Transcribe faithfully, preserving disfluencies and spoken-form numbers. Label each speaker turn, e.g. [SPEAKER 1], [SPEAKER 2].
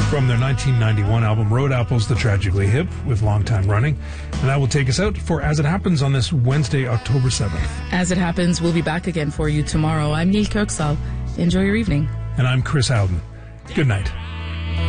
[SPEAKER 1] from their nineteen ninety-one album Road Apples, The Tragically Hip, with Long Time Running. And that will take us out for As It Happens on this Wednesday, October seventh.
[SPEAKER 2] As It Happens, we'll be back again for you tomorrow. I'm Neil Kirksall. Enjoy your evening.
[SPEAKER 1] And I'm Chris Howden. Good night.